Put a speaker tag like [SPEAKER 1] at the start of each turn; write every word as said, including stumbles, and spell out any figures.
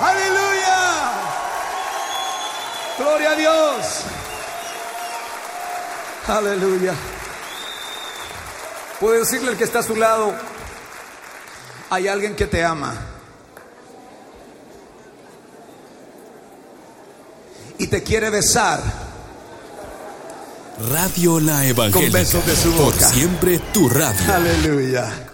[SPEAKER 1] Aleluya. Gloria a Dios. Aleluya. Puede decirle al que está a su lado: hay alguien que te ama y te quiere besar.
[SPEAKER 2] Radio La Evangélica.
[SPEAKER 1] Con besos de su boca.
[SPEAKER 2] Por siempre tu radio.
[SPEAKER 1] Aleluya.